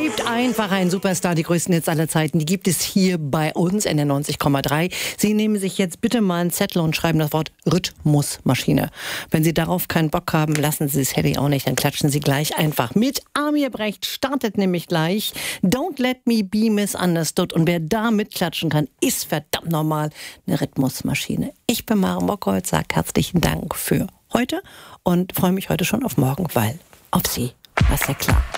gibt einfach einen Superstar, die größten Hits aller Zeiten. Die gibt es hier bei uns in der 90,3. Sie nehmen sich jetzt bitte mal einen Zettel und schreiben das Wort Rhythmusmaschine. Wenn Sie darauf keinen Bock haben, lassen Sie es Harry auch nicht, dann klatschen Sie gleich einfach mit. Amir Brecht startet nämlich gleich. Don't let me be misunderstood. Und wer da mitklatschen kann, ist verdammt normal eine Rhythmusmaschine. Ich bin Maren Bockholz, sage herzlichen Dank für heute und freue mich heute schon auf morgen, weil auf Sie war es ja klar.